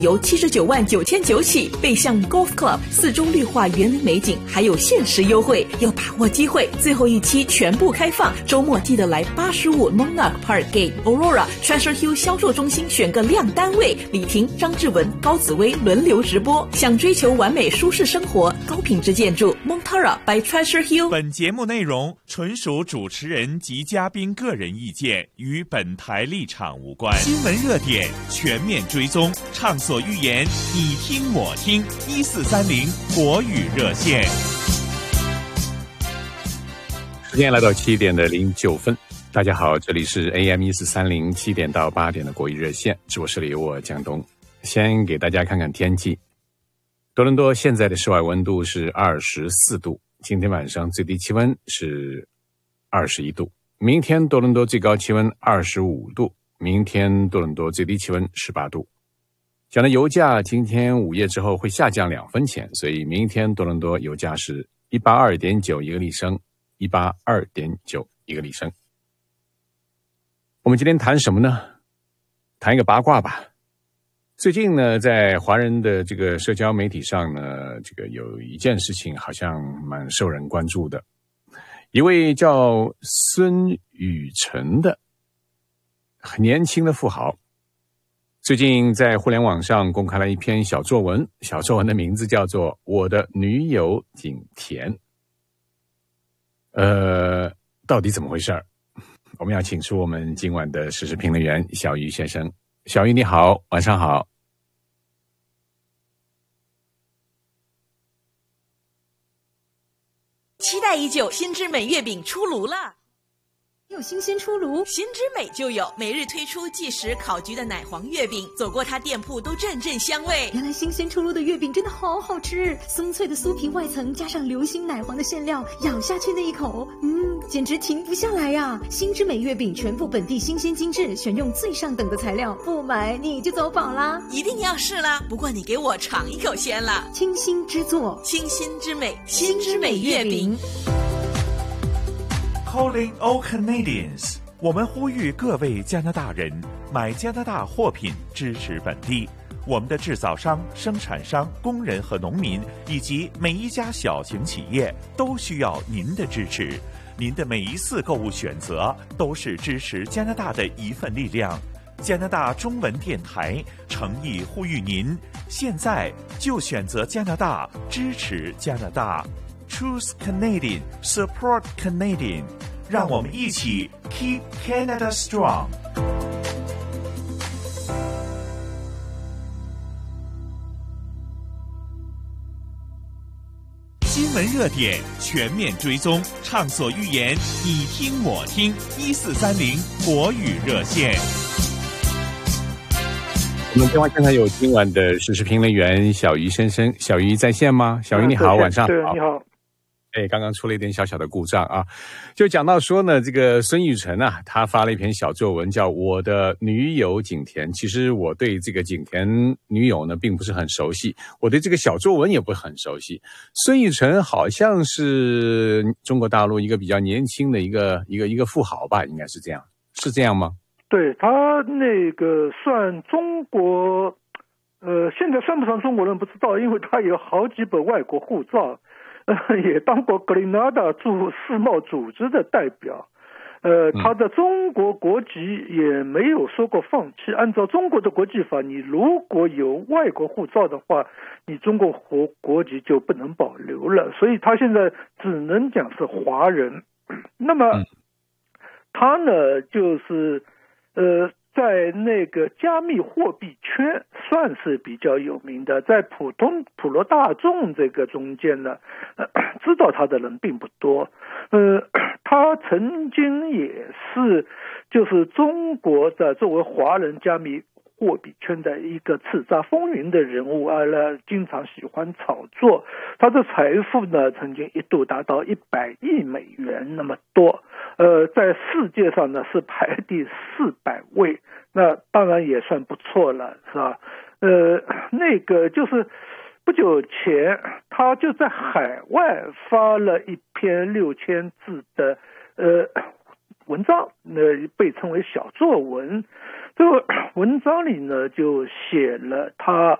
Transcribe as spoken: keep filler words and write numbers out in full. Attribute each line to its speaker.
Speaker 1: 由七十九万九千九起，北向 Golf Club 四周绿化园林美景，还有限时优惠，要把握机会，最后一期全部开放，周末记得来八十五 Monarch Park Gate Aurora Treasure Hill 销售中心选个亮单位，李婷、张志文、高紫薇轮流直播。想追求完美舒适生活、高品质建筑 Montara by Treasure Hill。
Speaker 2: 本节目内容纯属主持人及嘉宾个人意见，与本台立场无关。新闻热点全面追踪，畅所欲言，你听我听。一四三零国语热线。
Speaker 3: 时间来到七点的零九分，大家好，这里是 A M 一四三零七点到八点的国语热线，直播室里有我江东。先给大家看看天气。多伦多现在的室外温度是二十四度，今天晚上最低气温是二十一度，明天多伦多最高气温二十五度，明天多伦多最低气温十八度。讲的油价今天午夜之后会下降两分钱，所以明天多伦多油价是一百八十二点九一个立升，一百八十二点九一个立升。我们今天谈什么呢？谈一个八卦吧。最近呢，在华人的这个社交媒体上呢，这个有一件事情好像蛮受人关注的。一位叫孙雨晨的很年轻的富豪，最近在互联网上公开了一篇小作文，小作文的名字叫做《我的女友景甜》。呃，到底怎么回事？我们要请出我们今晚的时事评论员小鱼先生。小鱼你好，晚上好。
Speaker 1: 期待已久，新之美月饼出炉了。
Speaker 4: 有新鲜出炉，
Speaker 1: 新之美就有，每日推出即食烤橘的奶黄月饼，走过它店铺都阵阵香味。
Speaker 4: 原来新鲜出炉的月饼真的好好吃，松脆的酥皮外层加上流心奶黄的馅料，咬下去那一口，嗯，简直停不下来呀！新之美月饼全部本地新鲜精致，选用最上等的材料，不买你就走宝啦！
Speaker 1: 一定要试啦！不过你给我尝一口先啦。
Speaker 4: 清新之作，
Speaker 1: 清新之美，新之美月饼。
Speaker 2: Calling all Canadians， 我们呼吁各位加拿大人买加拿大货品，支持本地。我们的制造商、生产商、工人和农民，以及每一家小型企业都需要您的支持。您的每一次购物选择都是支持加拿大的一份力量。加拿大中文电台诚意呼吁您，现在就选择加拿大，支持加拿大。Choose Canadian, support Canadian， 让我们一起 keep Canada strong。新闻热点全面追踪，畅所欲言，你听我听。一四三零国语热线。
Speaker 3: 我们电话现在有今晚的时事评论员小鱼先生，小鱼在线吗？小鱼你好，晚上好。
Speaker 5: 对，你好。
Speaker 3: 哎，刚刚出了一点小小的故障啊，就讲到说呢，这个孙雨晨啊，他发了一篇小作文，叫《我的女友景甜》。其实我对这个景甜女友呢，并不是很熟悉，我对这个小作文也不是很熟悉。孙雨晨好像是中国大陆一个比较年轻的一个一个一个富豪吧，应该是这样，是这样吗？
Speaker 5: 对，他那个算中国，呃，现在算不算中国人不知道，因为他有好几本外国护照。呃，也当过格林纳达驻世贸组织的代表，呃，他的中国国籍也没有说过放弃。按照中国的国际法，你如果有外国护照的话，你中国国国籍就不能保留了，所以他现在只能讲是华人。那么他呢，就是呃。在那个加密货币圈算是比较有名的，在普通普罗大众这个中间呢，呃、知道他的人并不多。呃，他曾经也是就是中国的作为华人加密货币圈的一个叱咤风云的人物啊，经常喜欢炒作。他的财富呢，曾经一度达到一百亿美元那么多。呃，在世界上呢是排第四百位，那当然也算不错了，是吧？呃，那个就是不久前他就在海外发了一篇六千字的呃文章，那被称为小作文。这个文章里呢，就写了他